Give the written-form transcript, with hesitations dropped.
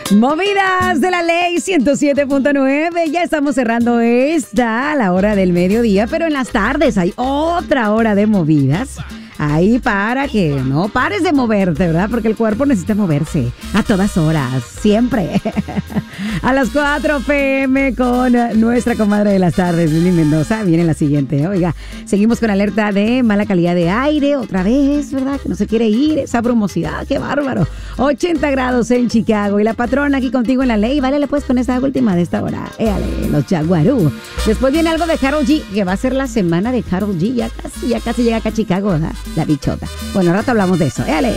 Movidas de la ley 107.9. Ya estamos cerrando a la hora del mediodía, pero en las tardes hay otra hora de movidas. Ahí para que no pares de moverte, ¿verdad? Porque el cuerpo necesita moverse a todas horas, siempre. A las 4 p.m. con nuestra comadre de las tardes, Lili Mendoza. Viene la siguiente. Oiga, seguimos con alerta de mala calidad de aire. Otra vez, ¿verdad? Que no se quiere ir. Esa brumosidad, qué bárbaro. 80 grados en Chicago. Y la patrona aquí contigo en la ley. Vale, pues con esta última de esta hora. Éale, los Jaguarú. Después viene algo de Karol G, que va a ser la semana de Karol G. Ya casi llega acá a Chicago, ¿verdad? La bichota. Bueno, al rato hablamos de eso. Éale.